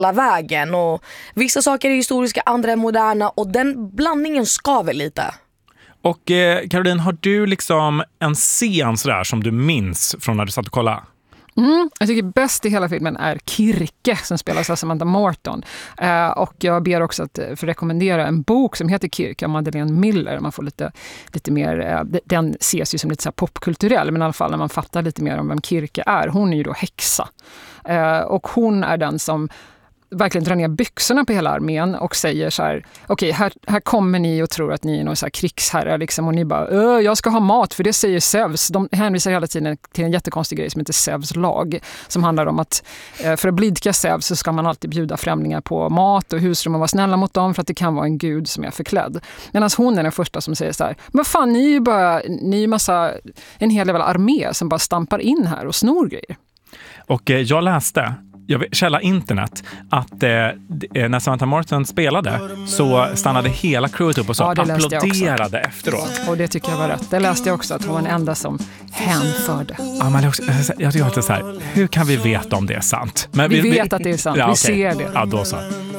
vägen. Och vissa saker är historiska, andra är moderna. Och den blandningen skaver lite. Och Caroline, har du liksom en scen sådär som du minns från när du satt och kollade? Jag tycker bäst i hela filmen är Kirke som spelas av Samantha Morton. Och jag ber också att för rekommendera en bok som heter Kirke av Madeleine Miller. Man får lite mer, den ses ju som lite så här popkulturell, men i alla fall när man fattar lite mer om vem Kirke är. Hon är ju då häxa. Och hon är den som verkligen drar ner byxorna på hela armén och säger så här: okej, här kommer ni och tror att ni är någon så här krigsherrar liksom, och ni bara, jag ska ha mat för det säger Zeus. De hänvisar hela tiden till en jättekonstig grej som heter Zeus lag, som handlar om att för att blidka Zeus så ska man alltid bjuda främlingar på mat och husrum och vara snälla mot dem för att det kan vara en gud som är förklädd. Medan hon är den första som säger så här: men fan, ni är ju en hel jävla armé som bara stampar in här och snor grejer. Och jag läste, källa internet, att när Samantha Morton spelade så stannade hela crewet upp och så applåderade efteråt. Och det tycker jag var rätt. Det läste jag också, att hon var den enda som hänförde. Ja, men jag tycker också så här, hur kan vi veta om det är sant? Men vi vet att det är sant, vi ser det. Ja, då så.